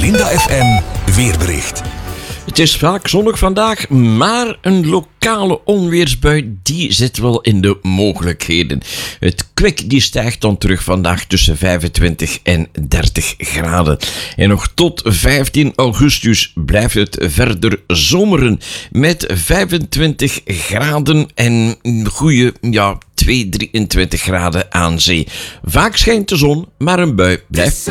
Winda FM weerbericht. Het is vaak zonnig vandaag, maar een lokale onweersbui die zit wel in de mogelijkheden. Het kwik die stijgt dan terug vandaag tussen 25 en 30 graden. En nog tot 15 augustus blijft het verder zomeren met 25 graden en een goede 23 graden aan zee. Vaak schijnt de zon, maar een bui blijft